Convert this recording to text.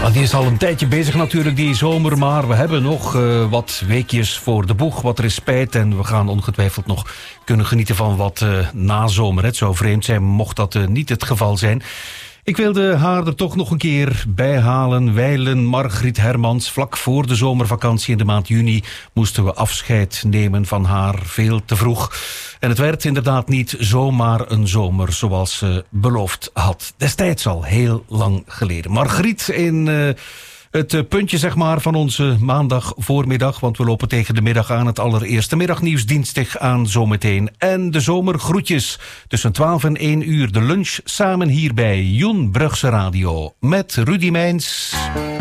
Die is al een tijdje bezig natuurlijk, die zomer. Maar we hebben nog wat weekjes voor de boeg, wat er is spijt. En we gaan ongetwijfeld nog kunnen genieten van wat nazomer. Het zou vreemd zijn mocht dat niet het geval zijn. Ik wilde haar er toch nog een keer bij halen. Wijlen Margriet Hermans. Vlak voor de zomervakantie in de maand juni moesten we afscheid nemen van haar, veel te vroeg. En het werd inderdaad niet zomaar een zomer zoals ze beloofd had. Destijds al heel lang geleden. Margriet in het puntje zeg maar van onze maandag voormiddag, want we lopen tegen de middag aan. Het allereerste middagnieuws dienstig aan zometeen. En de zomergroetjes tussen 12 en 1 uur. De lunch samen hier bij Joen Brugse Radio met Rudy Mijns.